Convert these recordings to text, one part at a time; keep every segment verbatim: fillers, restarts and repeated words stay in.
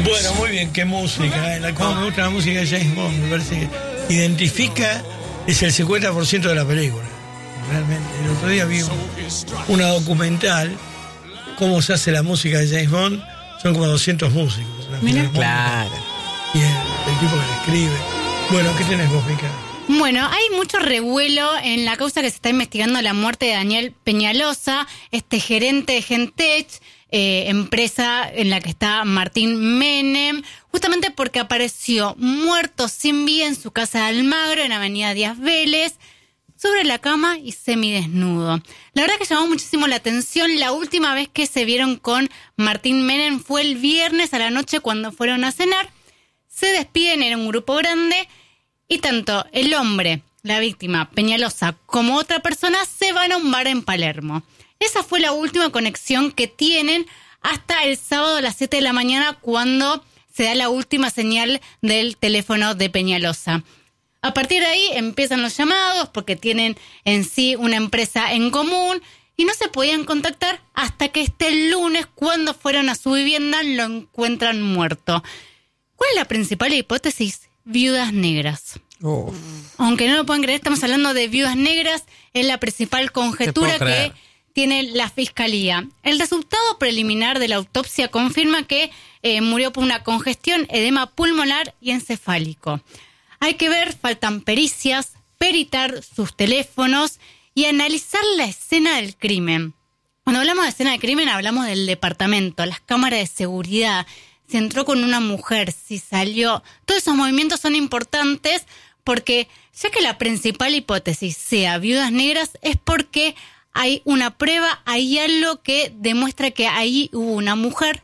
Bueno, muy bien, qué música. ¿eh? La, como me gusta la música de James Bond, me parece que identifica, es el cincuenta por ciento de la película. Realmente. El otro día vi una documental, cómo se hace la música de James Bond, son como doscientos músicos. Mira, claro. Y el, el tipo que la escribe. Bueno, ¿qué tenés vos, Mica? Bueno, hay mucho revuelo en la causa que se está investigando la muerte de Daniel Peñalosa, este gerente de Gentech, eh, empresa en la que está Martín Menem, justamente porque apareció muerto sin vida en su casa de Almagro, en Avenida Díaz Vélez, sobre la cama y semidesnudo. La verdad que llamó muchísimo la atención. La última vez que se vieron con Martín Menem fue el viernes a la noche cuando fueron a cenar. Se despiden, era un grupo grande, y tanto el hombre, la víctima, Peñalosa, como otra persona se van a un bar en Palermo. Esa fue la última conexión que tienen hasta el sábado a las siete de la mañana, cuando se da la última señal del teléfono de Peñalosa. A partir de ahí empiezan los llamados porque tienen en sí una empresa en común y no se podían contactar hasta que este lunes, cuando fueron a su vivienda, lo encuentran muerto. ¿Cuál es la principal hipótesis? Viudas negras. Oh. Aunque no lo puedan creer, estamos hablando de viudas negras, es la principal conjetura que tiene la Fiscalía. El resultado preliminar de la autopsia confirma que eh, murió por una congestión, edema pulmonar y encefálico. Hay que ver, faltan pericias, peritar sus teléfonos y analizar la escena del crimen. Cuando hablamos de escena del crimen, hablamos del departamento, las cámaras de seguridad, si entró con una mujer, si salió. Todos esos movimientos son importantes porque, ya que la principal hipótesis sea viudas negras, es porque hay una prueba, hay algo que demuestra que ahí hubo una mujer.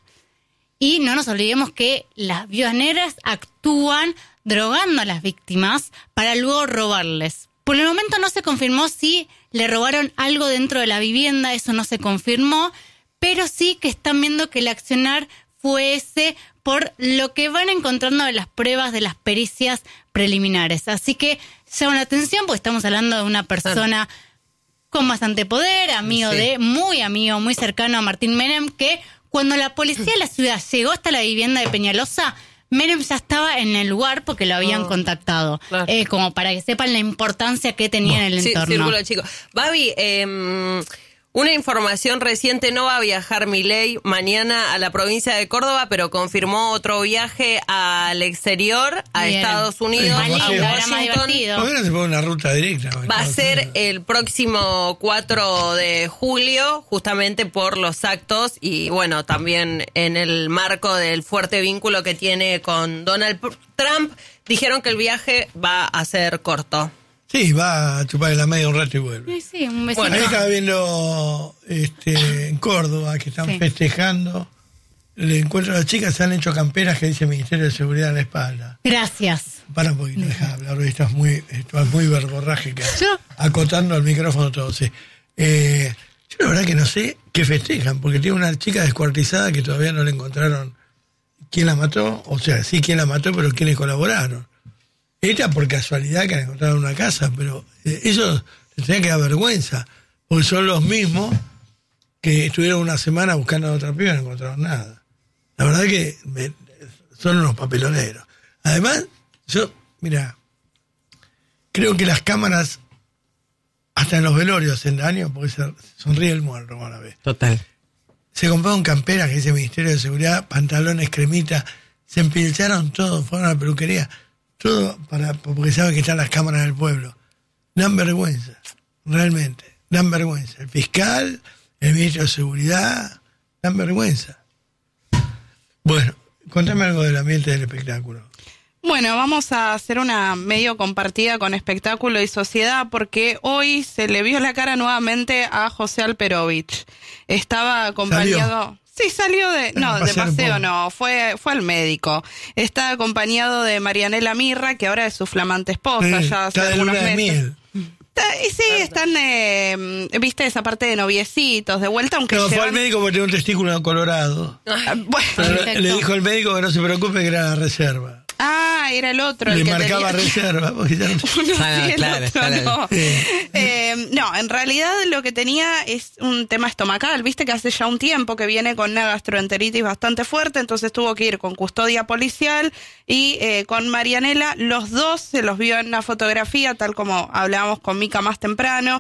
Y no nos olvidemos que las viudas negras actúan drogando a las víctimas para luego robarles. Por el momento no se confirmó si le robaron algo dentro de la vivienda, eso no se confirmó, pero sí que están viendo que el accionar fue ese por lo que van encontrando de las pruebas de las pericias preliminares. Así que llama la atención porque estamos hablando de una persona con bastante poder, amigo sí. de, muy amigo, muy cercano a Martín Menem, que cuando la policía de la ciudad llegó hasta la vivienda de Peñalosa, Menem ya estaba en el lugar porque lo habían oh, contactado. Claro. Eh, como para que sepan la importancia que tenía bueno, en el sí, entorno. Círculo chico. Babi, eh, una información reciente, no va a viajar Milei mañana a la provincia de Córdoba, pero confirmó otro viaje al exterior, a Bien. Estados Unidos, Ay, a Washington. ¿Por qué no se pone una ruta directa? Va a ser el próximo cuatro de julio, justamente por los actos y, bueno, también en el marco del fuerte vínculo que tiene con Donald Trump. Dijeron que el viaje va a ser corto. Sí, va a chupar en la media un rato y vuelve. Sí, sí, un besito. Bueno, ahí estaba viendo este, en Córdoba que están sí. festejando. Le encuentro a las chicas, se han hecho camperas que dice Ministerio de Seguridad en la espalda. Gracias. Para un poquito, deja de hablar, hoy estás muy, estás muy verborrágica. ¿Yo? Acotando al micrófono todo, sí. Eh, yo la verdad que no sé qué festejan, porque tiene una chica descuartizada que todavía no le encontraron quién la mató, o sea, sí quién la mató, pero quiénes colaboraron. Esta por casualidad que la encontraron en una casa, pero eh, eso les tenía que dar vergüenza, porque son los mismos que estuvieron una semana buscando a otra piba y no encontraron nada. La verdad que me, son unos papeloneros. Además, yo, mira, creo que las cámaras, hasta en los velorios hacen daño, porque se sonríe el muerto a la vez. Total. Se compraron camperas que dice Ministerio de Seguridad, pantalones, cremita, se empilcharon todo, fueron a la peluquería. Todo para, porque saben que están las cámaras del pueblo. Dan vergüenza, realmente, dan vergüenza. El fiscal, el ministro de Seguridad, dan vergüenza. Bueno, contame algo del ambiente del espectáculo. Bueno, vamos a hacer una medio compartida con espectáculo y sociedad porque hoy se le vio la cara nuevamente a José Alperovich. Estaba acompañado... ¿Salió? Sí, salió de... No, de paseo no, fue fue al médico. Está acompañado de Marianela Mirra, que ahora es su flamante esposa, sí, ya hace está algunos de luna meses. De miel. Y sí, están, eh, viste, esa parte de noviecitos, de vuelta, aunque no, llevan... fue al médico porque tenía un testículo colorado. Ah, bueno, Pero le dijo el médico que no se preocupe, que era la reserva. Ah, era el otro. Le el que marcaba tenía... reserva. Porque ya no... Uno Ah, sí, el claro, otro claro. no. Sí. Eh, no, en realidad lo que tenía es un tema estomacal. Viste que hace ya un tiempo que viene con una gastroenteritis bastante fuerte, entonces tuvo que ir con custodia policial y eh, con Marianela. Los dos se los vio en una fotografía, tal como hablábamos con Mica más temprano.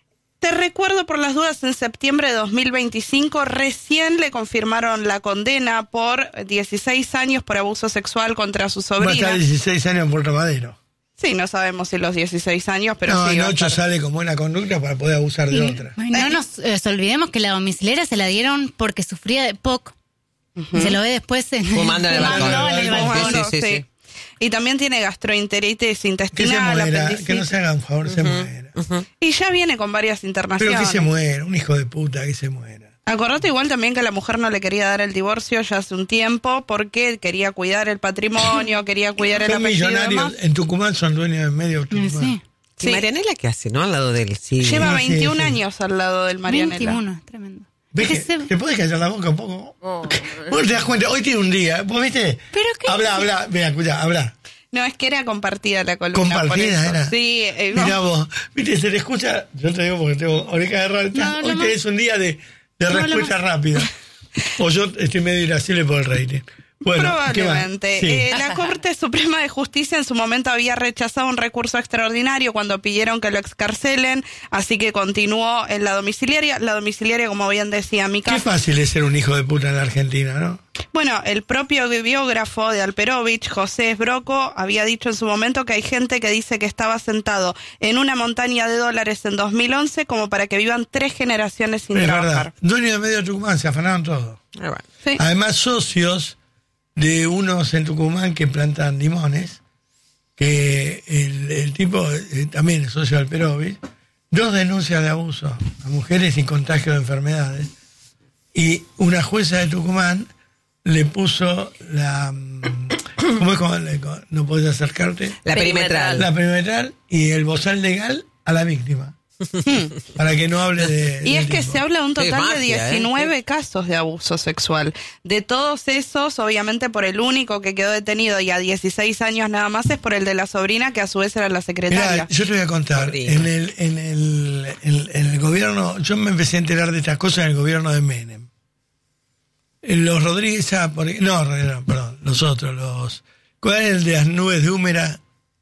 Te recuerdo por las dudas, en septiembre de dos mil veinticinco recién le confirmaron la condena por dieciséis años por abuso sexual contra su Va a sobrina. estar dieciséis años en Puerto Madero. Sí, no sabemos si los dieciséis años, pero no, sí. en va a ocho estar. sale con buena conducta para poder abusar de otra. Bueno, no nos eh, olvidemos que la domiciliaria se la dieron porque sufría de P O C. Uh-huh. Y se lo ve después en, Fumando en el balcón. en el balcón. Sí, sí, sí, sí. Y también tiene gastroenteritis Que se intestinal, muera, apendicitis. que no se haga un favor, se muera. Ujú. Y ya viene con varias internaciones. Pero que se muera, un hijo de puta, que se muera. Acordate igual también que la mujer no le quería dar el divorcio ya hace un tiempo porque quería cuidar el patrimonio, quería cuidar el Son apellido y millonarios, demás. en Tucumán son dueños de medio Tucumán. Sí. ¿Y Sí. Marianela qué hace, no? Al lado de él, sí. Lleva Sí, sí, veintiún sí. años al lado del Marianela. veintiuno, tremendo. ¿Ves que Ese- te puedes callar la boca un poco? Oh. Vos te das cuenta, hoy tiene un día, ¿vos viste? ¿Pero qué? Habla, habla, mira, escucha, habla. No, es que era compartida la columna. por Compartida eso. era. Sí, eh, no. Mira vos, viste, se te escucha, yo te digo porque tengo oreja de rata, No, hoy no tenés un día de, de No, respuesta rápida. O yo estoy medio irascible por el rating. Bueno, ¿qué más? Probablemente. Sí. Eh, la Corte Suprema de Justicia en su momento había rechazado un recurso extraordinario cuando pidieron que lo excarcelen, así que continuó en la domiciliaria. La domiciliaria, como bien decía Mica. Qué fácil es ser un hijo de puta en la Argentina, ¿no? Bueno, el propio biógrafo de Alperovich, José Esbroco, había dicho en su momento que hay gente que dice que estaba sentado en una montaña de dólares en dos mil once como para que vivan tres generaciones sin Es trabajar. verdad. Dueño de medio Tucumán, se afanaron todo. Ah, bueno. Sí. Además, socios de unos en Tucumán que plantan limones, que el, el tipo eh, también es socio de Alperovich, dos denuncias de abuso a mujeres sin contagio de enfermedades, y una jueza de Tucumán le puso la... mm, ¿Cómo es cuando le- no podés acercarte? La Perimetral. perimetral. La perimetral y el bozal legal a la víctima. Para que no hable de... Y del es que tipo. se habla de un Qué total de magia, ¿eh? diecinueve casos de abuso sexual. De todos esos, obviamente por el único que quedó detenido y a dieciséis años nada más es por el de la sobrina, que a su vez era la secretaria. Mirá, yo te voy a contar, Sobrina. en el, en, el, en, en el gobierno, yo me empecé a enterar de estas cosas en el gobierno de Menem. En Los Rodríguez, Sá, por- no, no, perdón, los otros, los... ¿Cuál es el de las nubes de Húmera?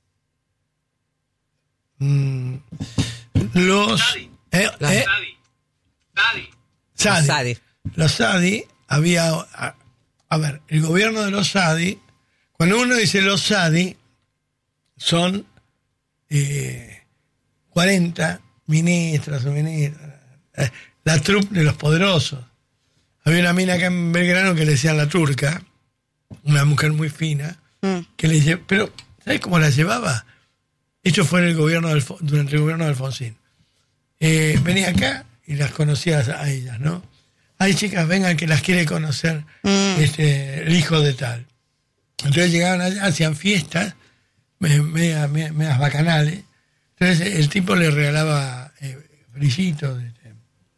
Mm, los... eh, La- eh, Daddy. Sadi. Sadi. Los Sadi, había... A, a ver, el gobierno de los Sadi, cuando uno dice los Sadi, son eh, cuarenta ministras o ministros, eh, la trupe de los poderosos. Había una mina acá en Belgrano que le decían la turca, una mujer muy fina, Mm. que le lle- pero ¿sabes cómo la llevaba? Esto fue en el gobierno del, Alfo- durante el gobierno de Alfonsín. Eh, venía acá y las conocía a ellas, ¿no? Hay chicas, vengan que las quiere conocer Mm. este, el hijo de tal. Entonces llegaban allá, hacían fiestas, me- media- me- medias bacanales. Entonces el tipo le regalaba eh, brillitos, este,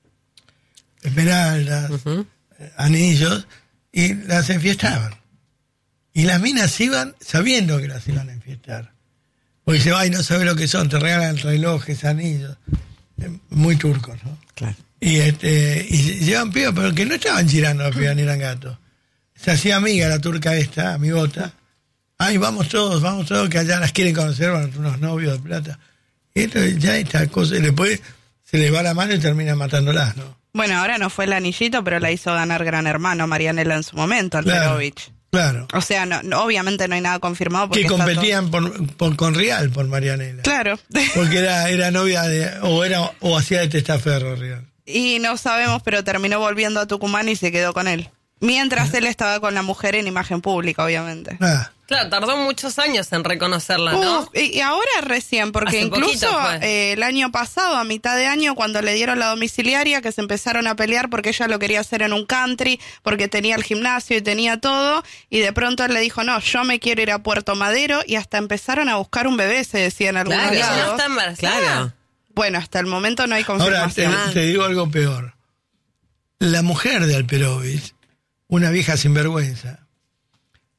esmeraldas, Ujú. eh, anillos, y las enfiestaban. Y las minas iban sabiendo que las iban a enfiestar. Porque dice, ay, no sabes lo que son, te regalan relojes, anillos. Eh, Muy turcos, ¿no? Claro. Y este y llevan pibas, pero que no estaban girando a pibas ni eran gatos. Se hacía amiga la turca esta, amigota. Ay, vamos todos, vamos todos, que allá las quieren conocer, van unos novios de plata. Y esto ya esta cosa, y después se les va la mano y terminan matándolas, ¿no? Bueno, ahora no fue el anillito, pero la hizo ganar Gran Hermano Marianela en su momento, Claro, Alperovich. claro. O sea, no, no- obviamente no hay nada confirmado porque Que está competían por, por- con Real por Marianela. todo- Claro. Porque era, era novia de, o era, o hacía de testaferro Real. Y no sabemos, pero terminó volviendo a Tucumán y se quedó con él. Mientras él estaba con la mujer en imagen pública, obviamente. Nada. Claro, tardó muchos años en reconocerla, ¿no? Uf, y y ahora recién, porque Hace incluso poquito fue. eh, el año pasado, a mitad de año, cuando le dieron la domiciliaria, que se empezaron a pelear porque ella lo quería hacer en un country, porque tenía el gimnasio y tenía todo, y de pronto él le dijo, no, yo me quiero ir a Puerto Madero, y hasta empezaron a buscar un bebé, se decía en algunos Claro. Ella no lados. está embarazada. Claro. Bueno, hasta el momento no hay Ahora, te, confirmación. te digo algo peor. La mujer de Alperovich, una vieja sinvergüenza,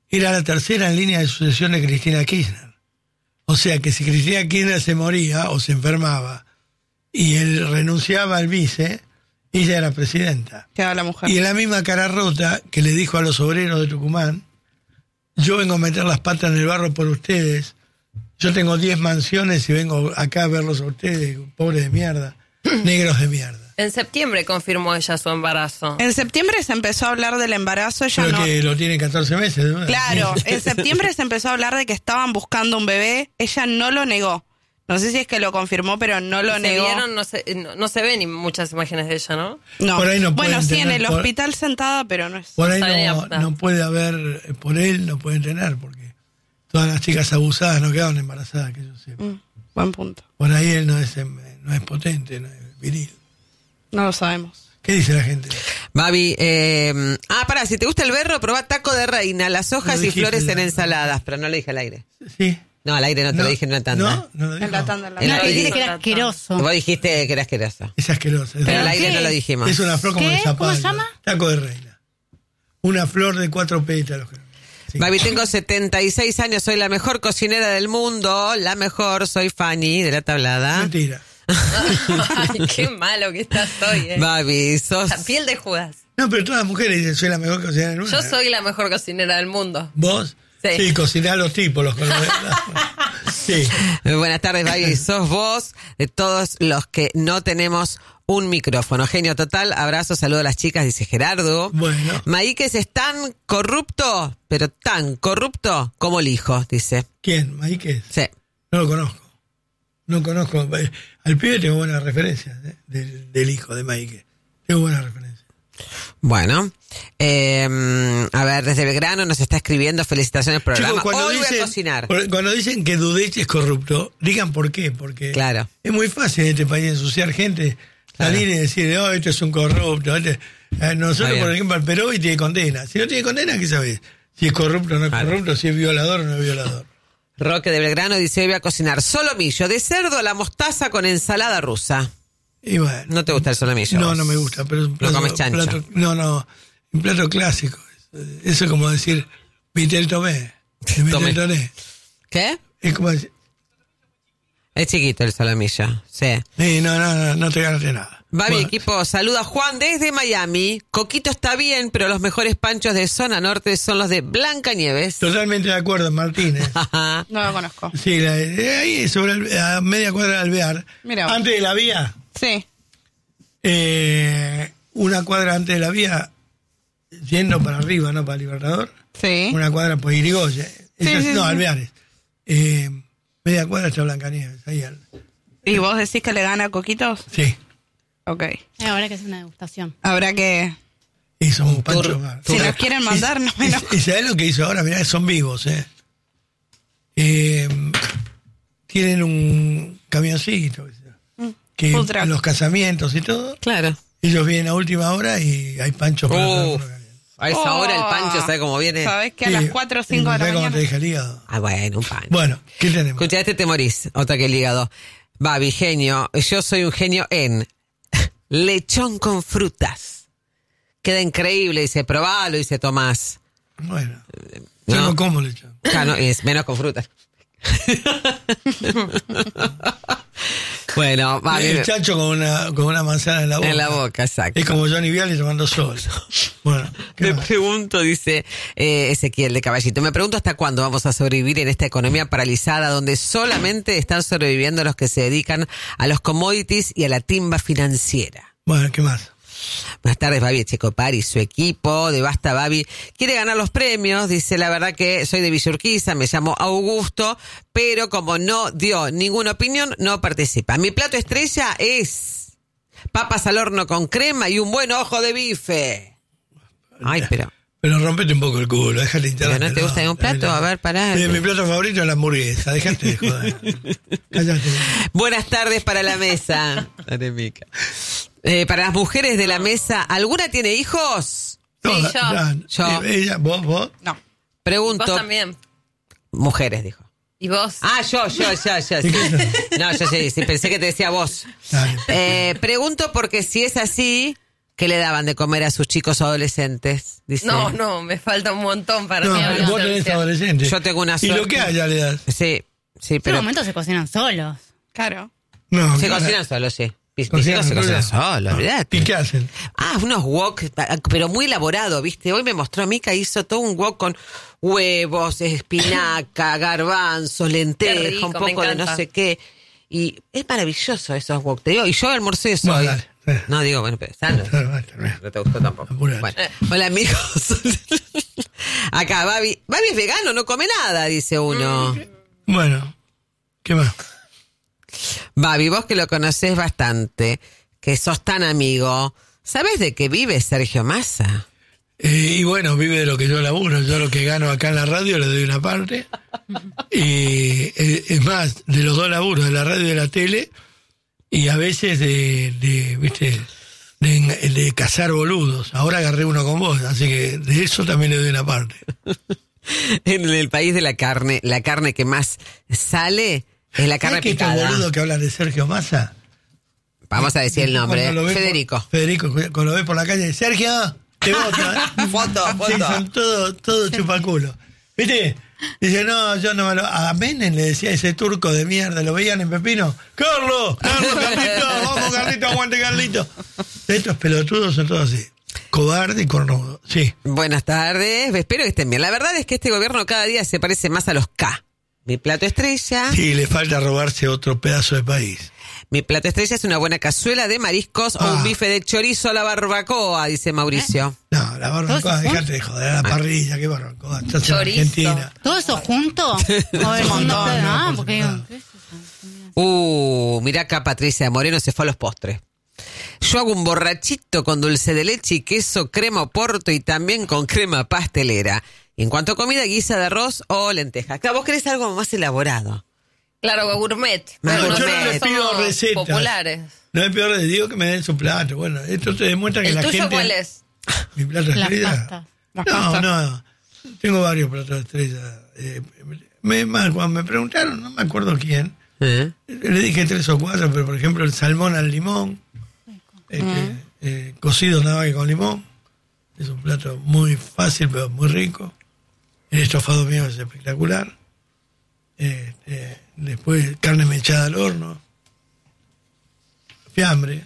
era la tercera en línea de sucesión de Cristina Kirchner. O sea que si Cristina Kirchner se moría o se enfermaba y él renunciaba al vice, ella era presidenta. Quedaba la mujer. Y en la misma cara rota que le dijo a los obreros de Tucumán, yo vengo a meter las patas en el barro por ustedes, yo tengo diez mansiones y vengo acá a verlos a ustedes, pobres de mierda, negros de mierda. En septiembre confirmó ella su embarazo. En septiembre se empezó a hablar del embarazo, ella Pero no... que lo tiene catorce meses, ¿no? Claro, en septiembre se empezó a hablar de que estaban buscando un bebé, ella no lo negó. No sé si es que lo confirmó, pero no lo Se negó. vieron, no, se, no, no se ven ni muchas imágenes de ella, ¿no? No. Por ahí no bueno, pueden sí, en tener el por- hospital sentada, pero no es... Por ahí Está bien, no, está. no puede haber, eh, por él no pueden tener, porque todas las chicas abusadas no quedaron embarazadas, que yo sepa. Mm, buen punto. Por ahí él no es, em, no es potente, no es viril. No lo sabemos. ¿Qué dice la gente? Babi, eh, ah, pará, si te gusta el berro, probá taco de reina, las hojas Lo y dijiste flores ya. en ensaladas, pero no lo dije al aire. Sí. No, al aire no te lo dije en una tanda. No, no lo dijo. En la tanda, en la En No, la- que y- dijiste que era asqueroso. Vos dijiste que era asqueroso, Es asquerosa. Es, pero al ¿Pero aire qué no lo es? dijimos. es una flor como ¿Qué? de zapallo. ¿Cómo se llama? Taco de reina. Una flor de cuatro pétalos. Sí. Babi, tengo setenta y seis años, soy la mejor cocinera del mundo, la mejor, soy Fanny de la tablada. Mentira. Ay, qué malo que estás hoy, eh. Babi, sos... La piel de Judas. No, pero todas las mujeres dicen, soy la mejor cocinera del mundo. Yo soy la mejor cocinera del mundo. ¿Vos? Sí. Sí, cocinás a los tipos, los colores. Sí. Eh, Buenas tardes, Babi. Sos vos de todos los que no tenemos un micrófono. Genio total. Abrazo, saludo a las chicas, dice Gerardo. Bueno. Maíquez es tan corrupto, pero tan corrupto como el hijo, dice. ¿Quién? ¿Maíquez? Sí. No lo conozco. No conozco. Eh, Al pibe tengo buenas referencias ¿eh? del, del hijo de Maíquez. Tengo buenas referencias. Bueno, eh, a ver, desde Belgrano nos está escribiendo, felicitaciones por el Chicos, programa. cuando Hoy voy a dicen, cocinar. por- cuando dicen que Dudech es corrupto, digan por qué. Porque Claro. es muy fácil en este país ensuciar gente, salir Claro. y decir, oh, esto es un corrupto. Este- eh, nosotros, Está por bien. ejemplo, al Perovi tiene condena. Si no tiene condena, ¿qué sabes? Si es corrupto o no es Claro. corrupto, si es violador o no es violador. Roque de Belgrano dice, hoy voy a cocinar solomillo de cerdo a la mostaza con ensalada rusa. Y bueno. ¿No te gusta el solomillo? No, vos? no me gusta, pero es un No plato, comes chancho. plato- no, no, un plato clásico. Eso es como decir, Vitel Tomé. el Tomé. Vitel Toné. ¿Qué? Es como decir, Es chiquito el solomillo, sí. eh, no, no, no, no te ganaste nada. Babi, Bueno, equipo, saluda a Juan desde Miami. Coquito está bien, pero los mejores panchos de zona norte son los de Blanca Nieves. Totalmente de acuerdo, Martínez. No lo conozco. Sí, la- eh, ahí sobre el- a media cuadra de Alvear. Mira vos. Antes de la vía, Sí. eh, una cuadra antes de la vía, yendo para arriba, no para Libertador. Sí. Una cuadra por Irigoyen. Esa- sí, no, sí. Alveares. Eh, media cuadra está Blancanieves, ahí al- ¿Y vos decís que le gana a Coquitos? Sí. Ok. Eh, Habrá que hacer una degustación. Habrá que... Y son un tour- pancho más. Si nos quieren mandar, no me Y, enojo. y ¿sabés lo que hizo ahora? Mirá, son vivos, ¿eh? Eh, tienen un camioncito, que food truck. en los casamientos y todo, Claro. ellos vienen a última hora y hay panchos para todo el Uh, mundo caliente. a esa hora el pancho, ¿sabe cómo viene? ¿Sabés que a Sí, las cuatro o cinco de la ¿sabés cómo mañana? te deja el hígado? Ah, bueno, un pancho. Bueno, ¿qué tenemos? Escucha, este te morís, otra que el hígado. Babi, genio, yo soy un genio en lechón con frutas. Queda increíble, dice, probalo, dice Tomás. Bueno, yo No. no como lechón. Claro, es menos con frutas. Bueno, Babi, El chancho con una, con una manzana en la boca. en la boca, exacto. Es como Johnny Viale tomando sol. Bueno, ¿qué Me más? pregunto, dice eh, Ezequiel de Caballito, me pregunto hasta cuándo vamos a sobrevivir en esta economía paralizada donde solamente están sobreviviendo los que se dedican a los commodities y a la timba financiera. Bueno, ¿qué más? Buenas tardes, Babi Echecopar y su equipo de Basta Babi. Quiere ganar los premios, dice, la verdad que soy de Villa Urquiza, me llamo Augusto, pero como no dio ninguna opinión, no participa. Mi plato estrella es papas al horno con crema y un buen ojo de bife. Ay, pero... Pero rompete un poco el culo, déjate hinchar ¿Pero la no te gusta pelota, ningún plato? dale. A ver, pará. Eh, mi plato favorito es la hamburguesa, dejate de joder. Cállate. Buenas tardes para la mesa. Eh, para las mujeres de la mesa, ¿alguna tiene hijos? Todas, yo. ya, Yo. eh, Ella, vos, vos. No. Pregunto. Vos también. Mujeres, dijo. ¿Y vos? Ah, yo, yo, yo, yo. Sí. No, yo sí, sí, pensé que te decía vos. Dale. Eh, pregunto porque si es así, ¿Qué le daban de comer a sus chicos adolescentes? Dice. No, no, me falta un montón para No, mi vos tenés adolescencia. adolescentes. Yo tengo una Y suerte. lo que haya le das. Sí, sí, En pero... un momento se cocinan solos. Claro. No, Se no, cocinan solos, sí. Mis cocinan hijos se cocinan solos. solos, Ah, olvídate. ¿Y qué hacen? Ah, unos wok, pero muy elaborado, ¿viste? Hoy me mostró Mica, hizo todo un wok con huevos, espinaca, garbanzos, lenteja, Qué rico, un me poco de no encanta. sé qué. Y es maravilloso esos wok, te digo. Y yo almorcé eso Bueno, hoy. dale, dale. No, digo, bueno, pero sano. No te gustó tampoco. Apurate. Bueno, hola, amigos. Acá, Babi. Babi es vegano, no come nada, dice uno. Bueno, ¿qué más? Babi, vos que lo conocés bastante, que sos tan amigo, ¿sabés de qué vive Sergio Massa? Eh, y bueno, vive de lo que yo laburo. Yo lo que gano acá en la radio le doy una parte. Y eh, es más, de los dos laburos, de la radio y de la tele, y a veces de, de viste, de, de cazar boludos. Ahora agarré uno con vos, así que de eso también le doy una parte. En el país de la carne, la carne que más sale es la carne ¿Sabés que estos picada. boludos que hablan de Sergio Massa? Vamos a decir el nombre, Cuando lo ve Federico. Por, Federico, cuando lo ve por la calle, Sergio, te voto, ¿eh? Foto, Sí, foto. son todo, todo chupaculo. ¿Viste? Dice, no, yo no me lo... A Menem le decía ese turco de mierda, ¿lo veían en Pepino? ¡Carlos! ¡Carlos, Carlito! ¡Vamos, Carlito! ¡Aguante, Carlito! Estos pelotudos son todos así. Cobarde y cornudo. Sí. Buenas tardes, espero que estén bien. La verdad es que este gobierno cada día se parece más a los K. Mi plato estrella. Sí, le falta robarse otro pedazo de país. Mi plato estrella es una buena cazuela de mariscos o un Ah. bife de chorizo a la barbacoa, dice Mauricio. No, la barbacoa, ¿Todos dejate de joder, la parrilla, qué barbacoa. Estás en Chorizo. Argentina. ¿Todo eso junto? O el Un montón, mundo- Ah, no, por porque separado. Uh, mirá acá Patricia Moreno se fue a los postres. Yo hago un borrachito con dulce de leche y queso, crema oporto y también con crema pastelera. Y en cuanto a comida, guisa de arroz o lentejas. Claro, vos querés algo más elaborado. Claro, gourmet. No, Pero yo no nosotros les pido somos recetas. populares. No es peor, les digo que me den su plato. Bueno, esto te demuestra que ¿El la tuyo gente... cuál es? Mi plato Las estrella. pastas. Las No, pastas. no. Tengo varios platos estrella. Eh, me, más, cuando me preguntaron, no me acuerdo quién, ¿Eh? le dije tres o cuatro, pero por ejemplo el salmón al limón, este, eh, cocido nada más que con limón. Es un plato muy fácil, pero muy rico. El estofado mío es espectacular. Este, después carne mechada al horno. Fiambre.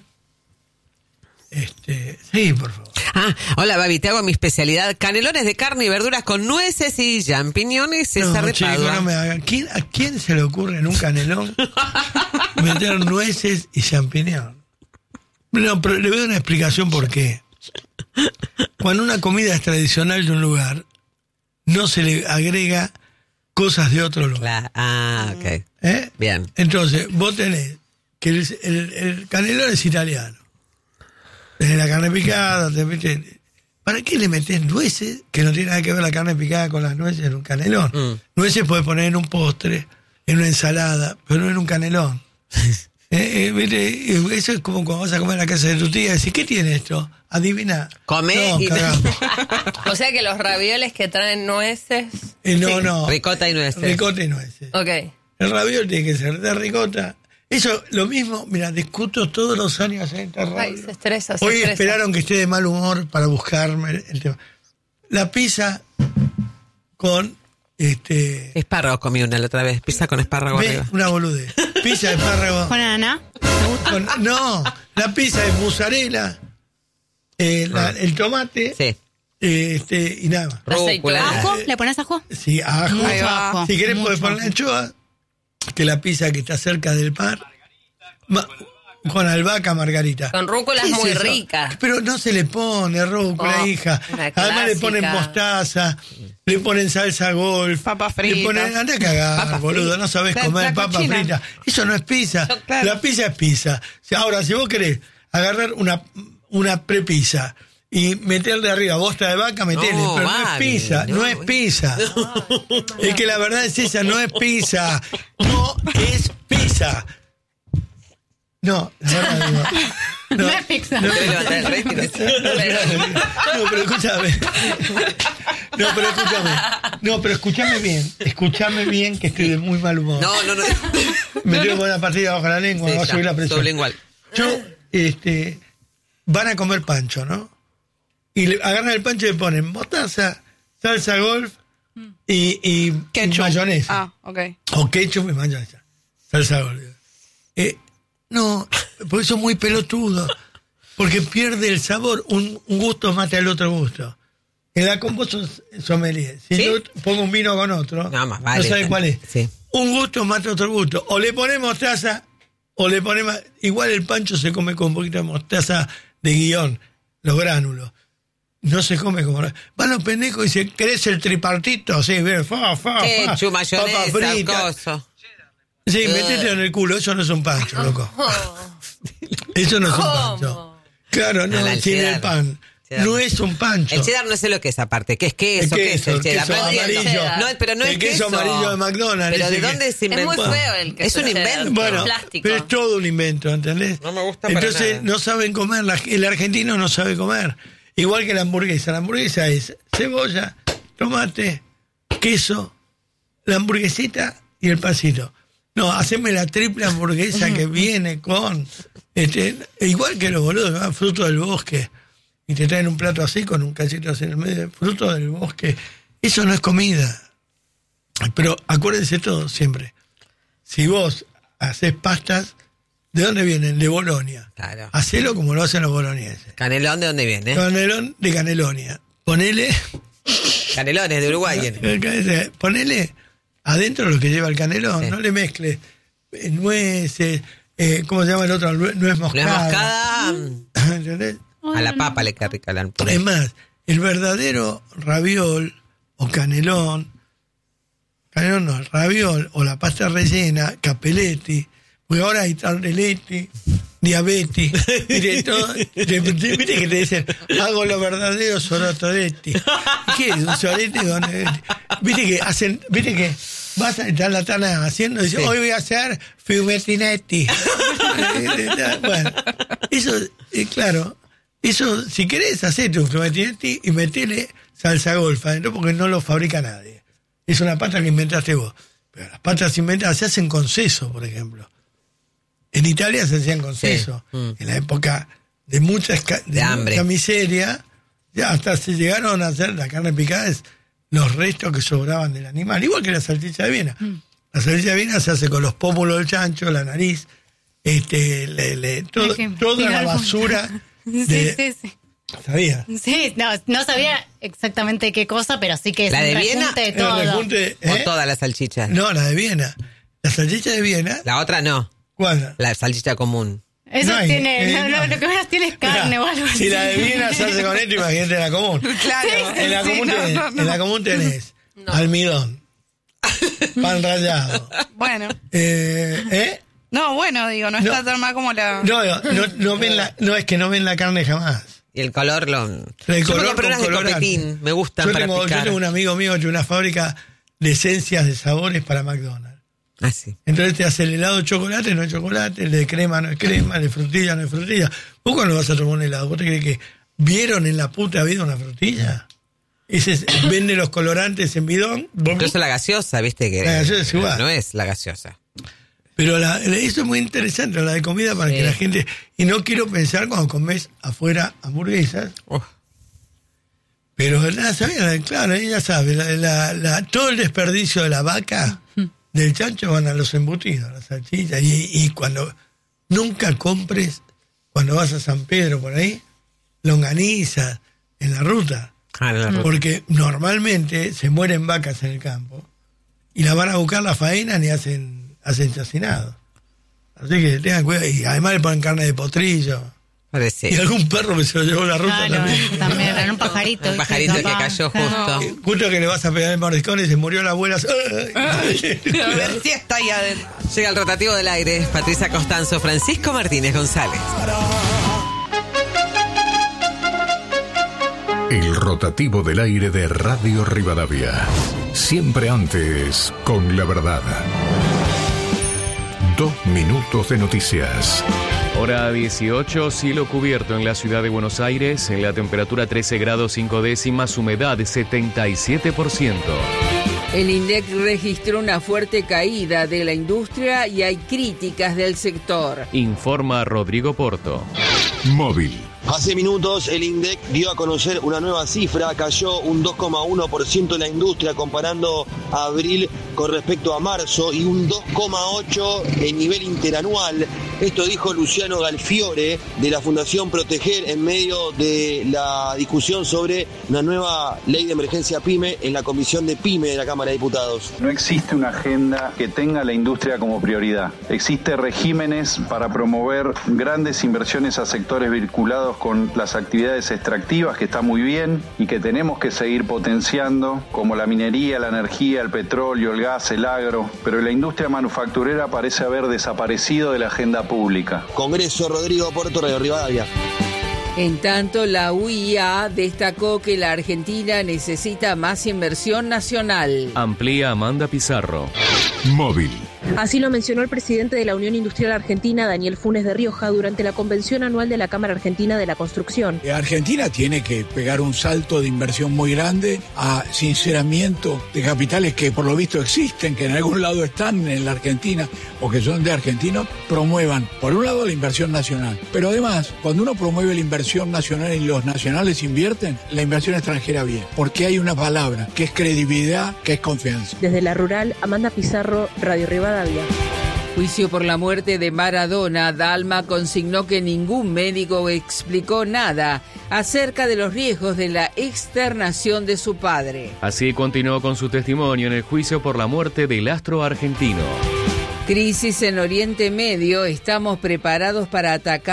Este, sí, por favor. Ah, hola Babi, te hago mi especialidad. Canelones de carne y verduras con nueces y champiñones. César No, de chico, Padua. no me hagan. ¿Quién, ¿A quién se le ocurre en un canelón meter nueces y champiñón? No, pero le voy a dar una explicación por qué. Cuando una comida es tradicional de un lugar, no se le agrega cosas de otro lugar. La- ah, ok. ¿Eh? Bien. Entonces, vos tenés que el, el- el canelón es italiano. Tenés la carne picada, te metés... ¿Para qué le metés nueces que no tiene nada que ver la carne picada con las nueces en un canelón? Mm. Nueces puedes poner en un postre, en una ensalada, pero no en un canelón. Eh, eh, ¿viste? Eso es como cuando vas a comer a la casa de tu tía y decís, ¿qué tiene esto? Adivina. Come no, y- cagamos. O sea que los ravioles que traen nueces. Eh, no, no. Ricota y nueces. Ricota y nueces. Ok. El raviol tiene que ser de ricota. Eso, lo mismo, mira, discuto todos los años en esta radio. Ay, se estresa, se Hoy estresa. esperaron que esté de mal humor para buscarme el tema. La pizza con, este, Espárrago comí una la otra vez. Pizza con espárrago ve, arriba. una boludez. Pizza de espárrago. ¿Con ananá? con- no, la pizza es mozzarella, eh, la- Ah. el tomate, Sí. eh, este, y nada más. Rúcula. ¿Ajo? ¿Le pones ajo? Sí, ajo. Mucho Ahí va. ajo. Si querés mucho podés poner ajo. anchoa, que la pizza que está cerca del par, ma- con albahaca margarita. Con rúculas ¿Qué es muy eso? ricas. Pero no se le pone rúcula, Oh, hija. una Además le ponen clásica. mostaza, le ponen salsa golf. Papas Le fritas. ponen, anda a cagar, Papas boludo, fritas. no sabés La- comer la papas cochina. fritas. Eso no es pizza. Yo, claro. La pizza es pizza. O sea, ahora, si vos querés agarrar una, una prepizza y meterle arriba bosta de vaca, metele. No, pero no es Babi, pizza, no, no. es pizza. Es que la verdad es esa, no es pizza. No es pizza. No, la verdad digo, No es pizza. No, Te levantas el rating. no, pero escúchame. No, pero escúchame. No, pero escúchame bien. Escúchame bien que estoy de muy mal humor. No, no, no. Me tengo que poner una partida bajo la lengua, Sí, va a ya, subir la presión. sublingual. Yo, este, van a comer pancho, ¿no? Y le agarran el pancho y le ponen mostaza, salsa golf y, y, y mayonesa. Ah, ok. O ketchup y mayonesa. Salsa golf. Eh, no, porque son muy pelotudos. Porque pierde el sabor. Un, un gusto mata el otro gusto. En la combo sos sommelier. Si ¿sí? yo pongo un vino con otro, no, más vale, no sabes cuál es. Sí. Un gusto mata otro gusto. O le ponemos mostaza, o le ponemos... Igual el pancho se come con un poquito de mostaza de guión, los gránulos. No se come como... Van los pendejos y dicen, ¿querés el tripartito? Sí, ve, fa, fa, fa. Ketchup, mayonesa, coso. Sí, uh. métete en el culo. Eso no es un pancho, loco. Oh. Eso no es un pancho. Claro, no, no sin el pan. No es un pancho. El cheddar no sé lo que es aparte. ¿Qué es queso? ¿Qué es el cheddar? Queso amarillo. No, pero no el es queso. El queso amarillo de McDonald's. ¿Pero de dónde que... se inventó? Es muy feo el queso. Es un invento. Bueno, plástico. Pero es todo un invento, ¿entendés? No me gusta para Entonces nada. no saben comer. El argentino no sabe comer. Igual que la hamburguesa. La hamburguesa es cebolla, tomate, queso, la hamburguesita y el pancito. No, haceme la triple hamburguesa que viene con... Este, igual que los boludos que van fruto del bosque y te traen un plato así con un cachito así en el medio, fruto del bosque. Eso no es comida. Pero acuérdense todo siempre. Si vos haces pastas, ¿de dónde vienen? De Bolonia. Claro. Hacelo como lo hacen los bolonieses. ¿Canelón de dónde viene? Canelón de Canelonia. Ponele... Canelones de Uruguay viene. Ponele adentro lo que lleva el canelón. Sí. No le mezcles nueces, eh, ¿cómo se llama el otro? Nuez moscada. Nuez moscada. ¿Entendés? A la papa le queda rica la puré. Es más, el verdadero raviol o canelón, canelón no, el raviol o la pasta rellena, capelletti, porque ahora hay tardelletti, diabetes, viste, todo, te, viste que te dicen, hago lo verdadero sorotodetti. ¿Qué es un soretti? Viste que hacen, viste que vas a estar la tana haciendo y dice, sí. Hoy voy a hacer fiumetinetti. Bueno, eso, eh, claro, eso, si querés, hacete un fiumetinetti y metele salsa golfa adentro porque no lo fabrica nadie. Es una pasta que inventaste vos. Pero las pastas inventadas se hacen con seso, por ejemplo. En Italia se hacían con seso. Sí. Mm. En la época de mucha, de de hambre. mucha miseria, ya hasta se llegaron a hacer la carne picada, es los restos que sobraban del animal, igual que la salchicha de Viena. Mm. La salchicha de Viena se hace con los pómulos del chancho, la nariz, este, le, le, todo, toda la basura. De, sí, sí, sí. ¿Sabía? Sí, no, no sabía exactamente qué cosa, pero sí que es ¿La un de rejunte Viena? de todo. El rejunte, ¿eh? ¿O todas las salchichas? No, la de Viena. La salchicha de Viena. La otra no. ¿Cuál? La salchicha común. Eso no hay, tiene, eh, no, no, no. lo que menos tiene es carne Mirá, o algo así. Si la de Viena se hace con esto, imagínate la común. Claro. En la, Sí, común, no, tenés, no, no. en la común tenés No. almidón, pan rallado. Bueno. Eh, ¿eh? No, bueno, digo, no, No. está tan mal como la... No, no, no, no ven la, no es que no ven la carne jamás. Y el color lo... El Yo color me compré con unas de colorante. copetín, me gustan Yo para tengo, yo picar. tengo un amigo mío que tiene una fábrica de esencias de sabores para McDonald's. Ah, sí. Entonces te hace el helado de chocolate, no es chocolate, el de crema no es crema, el de frutilla no es frutilla. ¿Vos cuando vas a tomar un helado, vos te crees que vieron en la puta vida una frutilla? Ese es- vende los colorantes en bidón. vos- Incluso la gaseosa, viste que... La gaseosa es igual. No es la gaseosa. Pero la, eso es muy interesante, la de comida, para Sí. que la gente... Y no quiero pensar cuando comes afuera hamburguesas, Uf. pero nada, sabía, claro, ella sabe, la, la, la- todo el desperdicio de la vaca, del chancho, van a los embutidos, a las salchichas. Y, y cuando nunca compres, cuando vas a San Pedro por ahí, longaniza en la ruta. Ah, la ruta. Porque normalmente se mueren vacas en el campo y la van a buscar la faena y hacen, hacen chacinado. Así que tengan cuidado. Y además le ponen carne de potrillo. Parece. Y algún perro que se lo llevó la ruta Claro, también. también, era un pajarito. Un ¿viste? pajarito que Capaz. cayó justo. Eh, Justo que le vas a pegar el mordiscón y se murió la abuela. A ver si está ahí adentro. Llega el rotativo del aire. Patricia Costanzo, Francisco Martínez González. El rotativo del aire de Radio Rivadavia. Siempre antes, con la verdad. Dos minutos de noticias. Hora dieciocho, cielo cubierto en la ciudad de Buenos Aires, en la temperatura trece grados cinco décimas, humedad setenta y siete por ciento. El INDEC registró una fuerte caída de la industria y hay críticas del sector. Informa Rodrigo Porto. Móvil. Hace minutos el INDEC dio a conocer una nueva cifra, cayó un dos coma uno por ciento la industria comparando abril con respecto a marzo y un dos coma ocho por ciento en nivel interanual. Esto dijo Luciano Galfiore de la Fundación Proteger en medio de la discusión sobre una nueva ley de emergencia PYME en la Comisión de PYME de la Cámara de Diputados. No existe una agenda que tenga la industria como prioridad. Existen regímenes para promover grandes inversiones a sectores vinculados con las actividades extractivas, que está muy bien y que tenemos que seguir potenciando, como la minería, la energía, el petróleo, el gas, el agro, pero la industria manufacturera parece haber desaparecido de la agenda pública. Congreso, Rodrigo Porto, Radio Rivadavia. En tanto, la U I A destacó que la Argentina necesita más inversión nacional. Amplía Amanda Pizarro. Móvil. Así lo mencionó el presidente de la Unión Industrial Argentina, Daniel Funes de Rioja, durante la convención anual de la Cámara Argentina de la Construcción. Argentina tiene que pegar un salto de inversión muy grande a sinceramiento de capitales que por lo visto existen, que en algún lado están en la Argentina o que son de argentinos, promuevan, por un lado, la inversión nacional. Pero además, cuando uno promueve la inversión nacional y los nacionales invierten, la inversión extranjera bien, porque hay una palabra que es credibilidad, que es confianza. Desde la rural, Amanda Pizarro, Radio Rivadavia. Juicio por la muerte de Maradona. Dalma consignó que ningún médico explicó nada acerca de los riesgos de la externación de su padre. Así continuó con su testimonio en el juicio por la muerte del astro argentino. Crisis en Oriente Medio. Estamos preparados para atacar